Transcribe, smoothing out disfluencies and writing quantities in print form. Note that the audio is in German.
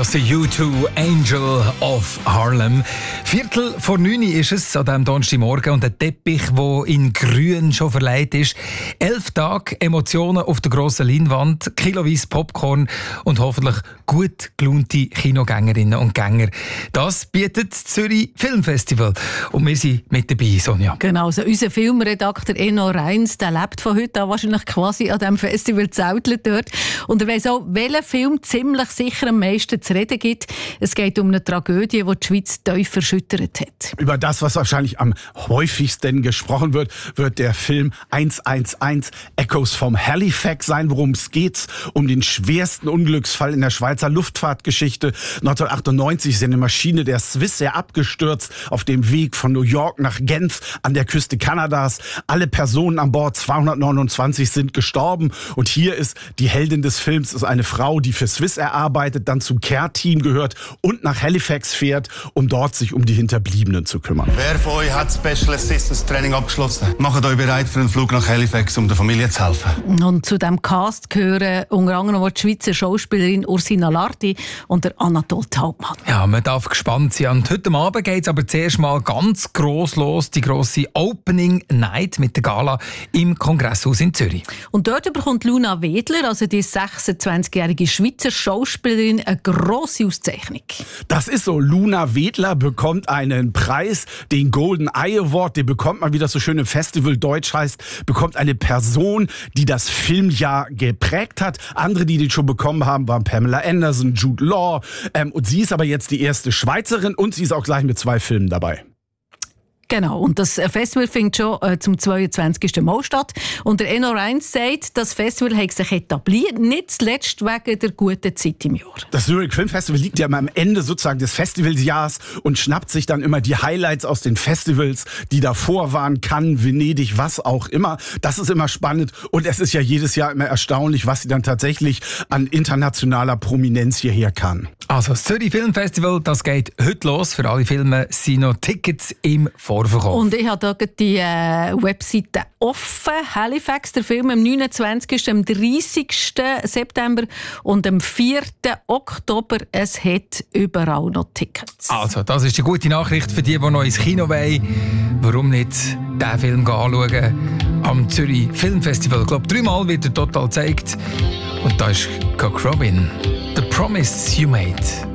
Das ist U2, Angel of Harlem. 8:45 ist es an diesem Donnerstagmorgen und der Teppich, der in grün schon verleiht ist. 11 Tage Emotionen auf der grossen Leinwand, kiloweise Popcorn und hoffentlich gut gelaunte Kinogängerinnen und Gänger. Das bietet das Zürich Filmfestival. Und wir sind mit dabei, Sonja. Genau, also unser Filmredakteur Enno Reins, der lebt von heute an wahrscheinlich quasi an diesem Festival zeltelt dort. Und er weiss auch, welcher Film ziemlich sicher am meisten zu reden gibt. Es geht um eine Tragödie, die die Schweiz tief erschüttert hat. Über das, was wahrscheinlich am häufigsten gesprochen wird, wird der Film 111 Echoes from Halifax sein. Worum es geht? Um den schwersten Unglücksfall in der Schweizer Luftfahrtgeschichte. 1998 ist eine Maschine der Swissair abgestürzt auf dem Weg von New York nach Genf an der Küste Kanadas. Alle Personen an Bord, 229, sind gestorben. Und hier ist die Heldin des Films, ist eine Frau, die für Swissair arbeitet, dann zum Care-Team gehört und nach Halifax fährt, um dort sich um die Hinterbliebenen zu kümmern. Wer von euch hat Special Assistance Training abgeschlossen? Macht euch bereit für einen Flug nach Halifax, um der Familie zu helfen. Und zu diesem Cast gehören unter anderem die Schweizer Schauspielerin Ursina Larti und der Anatol Taubmann. Ja, man darf gespannt sein. Und heute Abend geht es aber zuerst mal ganz gross los, die grosse Opening Night mit der Gala im Kongresshaus in Zürich. Und dort bekommt Luna Wedler, also die 26-jährige Schweizer Schauspielerin, eine grosse Auszeichnung. Das ist so. Luna Wedler bekommt einen Preis, den Golden Eye Award. Den bekommt man, wie das so schön im Festival Deutsch heißt, bekommt eine Person, die das Filmjahr geprägt hat. Andere, die den schon bekommen haben, waren Pamela Anderson, Jude Law. Und sie ist aber jetzt die erste Schweizerin und sie ist auch gleich mit 2 Filmen dabei. Genau, und das Festival findet schon zum 22. Mal statt. Und der Enno Reins sagt, das Festival hat sich etabliert, nicht zuletzt wegen der guten Zeit im Jahr. Das Zurich Film Festival liegt ja immer am Ende sozusagen des Festivalsjahrs und schnappt sich dann immer die Highlights aus den Festivals, die davor waren, Cannes, Venedig, was auch immer. Das ist immer spannend und es ist ja jedes Jahr immer erstaunlich, was sie dann tatsächlich an internationaler Prominenz hierher kann. Also das Zürich Film Festival, das geht heute los. Für alle Filme sind noch Tickets im Vorverkauf. Und ich habe hier die Webseite offen. Halifax, der Film am 29., am 30. September und am 4. Oktober. Es hat überall noch Tickets. Also, das ist die gute Nachricht für die noch ins Kino wollen. Warum nicht diesen Film anschauen am Zürich Film Festival? Ich glaube, 3-mal wird er total gezeigt. Und da ist Cock Robin. The Promise You Made.